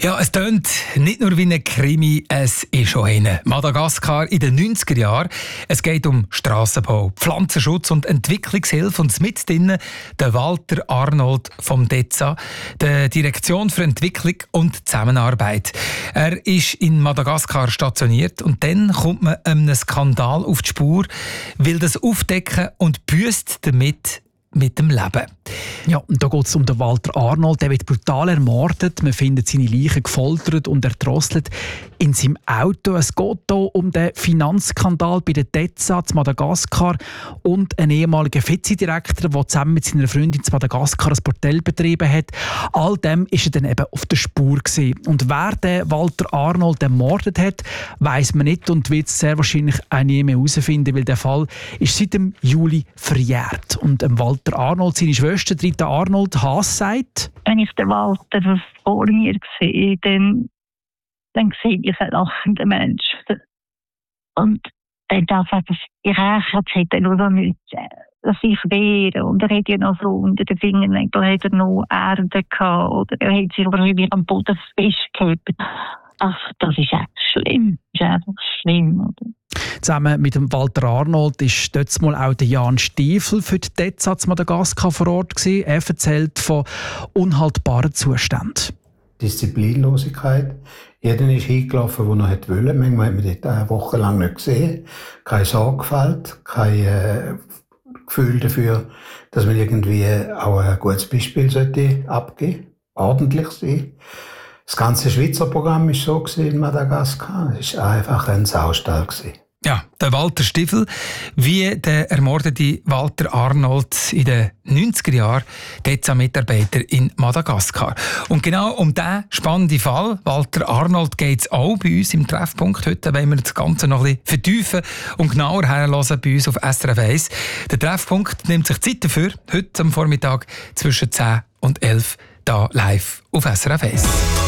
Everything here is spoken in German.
Ja, es tönt nicht nur wie ein Krimi, es ist schon einer. Madagaskar in den 90er Jahren. Es geht um Strassenbau, Pflanzenschutz und Entwicklungshilfe und mit drinnen der Walter Arnold vom DEZA, der Direktion für Entwicklung und Zusammenarbeit. Er ist in Madagaskar stationiert und dann kommt man einem Skandal auf die Spur, will das aufdecken und büßt damit mit dem Leben. Ja, und da geht es um den Walter Arnold. Der wird brutal ermordet. Man findet seine Leiche gefoltert und erdrosselt in seinem Auto. Es geht hier um den Finanzskandal bei der DEZA zu Madagaskar und einen ehemaligen Vizedirektor, der zusammen mit seiner Freundin zu Madagaskar ein Bordell betrieben hat. All dem ist er dann eben auf der Spur gewesen. Und wer den Walter Arnold ermordet hat, weiss man nicht und wird es sehr wahrscheinlich auch nie mehr herausfinden, weil der Fall ist seit dem Juli verjährt. Und Walter Arnold, seine Schwester Rita Arnold Haas sagt: Wenn ich den Walter vor mir sehe, dann sehe ich einen lachenden Menschen. Und dann darf er das gerechnet hätte nur damit sich wehren. Und er hat ja noch so unter den Fingernägeln hat er noch Erde gehabt. Oder er hat sich irgendwie am Boden festgehalten. Ach, das ist echt schlimm. Das ist einfach schlimm, oder? Zusammen mit dem Walter Arnold ist dort mal auch der Jan Stiefel für die DEZA zu Madagaskar vor Ort gewesen. Er erzählt von unhaltbaren Zuständen. Disziplinlosigkeit. Jeder ist hingelaufen, der noch wollte. Manchmal hat man dort eine Woche lang nicht gesehen. Keine Sorgfalt, kein Gefühl dafür, dass man irgendwie auch ein gutes Beispiel sollte abgeben, ordentlich sein. Das ganze Schweizer Programm war so in Madagaskar. Es war einfach ein Saustall. Ja, der Walter Stiefel, wie der ermordete Walter Arnold in den 90er Jahren, DEZA-Mitarbeiter in Madagaskar. Und genau um diesen spannenden Fall, Walter Arnold, geht es auch bei uns im Treffpunkt. Heute wollen wir das Ganze noch ein bisschen vertiefen und genauer herhören bei uns auf SRF 1. Der Treffpunkt nimmt sich Zeit dafür, heute am Vormittag zwischen 10 und 11 hier live auf SRF 1.